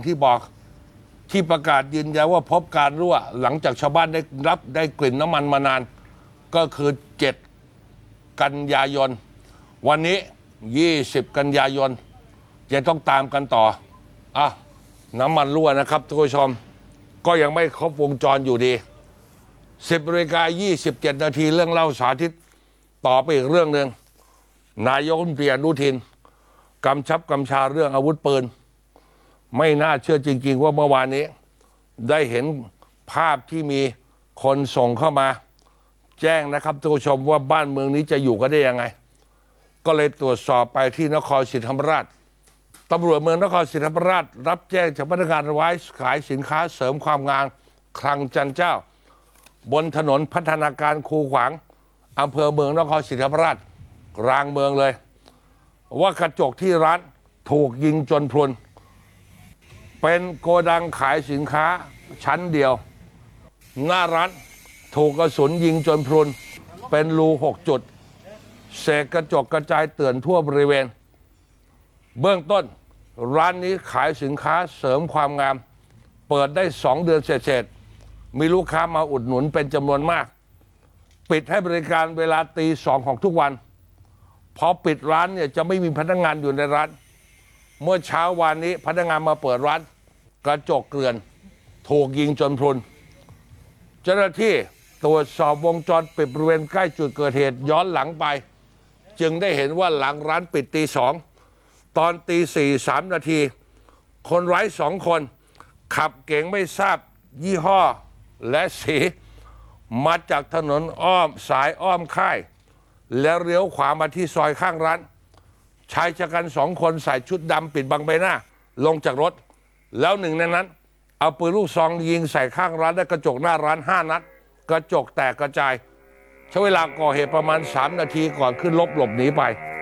ที่บอกที่ประกาศยืนยันว่าพบการรั่วหลังจากชาวบ้านได้กลิ่นน้ำมันมานานก็คือ7 กันยายนวันนี้20 กันยายนจะต้องตามกันต่อน้ำมันรั่วนะครับทุกผู้ชมก็ยังไม่ครบวงจรอยู่ดี10:27 นาทีเรื่องเล่าสาธิตต่อไปอีกเรื่องหนึ่งนายกรัฐมนตรีอนุทินกำชับกำชาเรื่องอาวุธปืนไม่น่าเชื่อจริงๆว่าเมื่อวานนี้ได้เห็นภาพที่มีคนส่งเข้ามาแจ้งนะครับทุกผู้ชมว่าบ้านเมืองนี้จะอยู่กันได้ยังไงก็เลยตรวจสอบไปที่นครศรีธรรมราชตำรวจเมืองนครศรีธรรมราชรับแจ้งจากพนักงานร้านขายสินค้าเสริมความงามคลังจันเจ้าบนถนนพัฒนาการคูขวางอำเภอเมืองนครศรีธรรมราชกลางเมืองเลยว่ากระจกที่ร้านถูกยิงจนพรุนเป็นโกดังขายสินค้าชั้นเดียวหน้าร้านถูกกระสุนยิงจนพรุนเป็นรู6 จุดเศษกระจกกระจายเตื่อนทั่วบริเวณเบื้องต้นร้านนี้ขายสินค้าเสริมความงามเปิดได้2 เดือนเศษมีลูกค้ามาอุดหนุนเป็นจำนวนมากปิดให้บริการเวลาตี 2ของทุกวันพอปิดร้านเนี่ยจะไม่มีพนักงานอยู่ในร้านเมื่อเช้าวานนี้พนักงานมาเปิดร้านกระจกเกลื่อนถูกยิงจนพรุนเจ้าหน้าที่ตรวจสอบวงจรปิดบริเวณใกล้จุดเกิดเหตุย้อนหลังไปจึงได้เห็นว่าหลังร้านปิดตี 2ตอนตี 4:03 นาทีคนร้าย2 คนขับเก๋งไม่ทราบยี่ห้อและสีมาจากถนนสายอ้อมค่ายและเลี้ยวขวามาที่ซอยข้างร้านชายชะกัน2 คนใส่ชุดดำปิดบังใบหน้าลงจากรถแล้วหนึ่งในนั้นเอาปืนลูกซองยิงใส่ข้างร้านและกระจกหน้าร้าน5 นัดกระจกแตกกระจายใช้เวลาก่อเหตุประมาณ3 นาทีก่อนขึ้นรถหลบหนีไป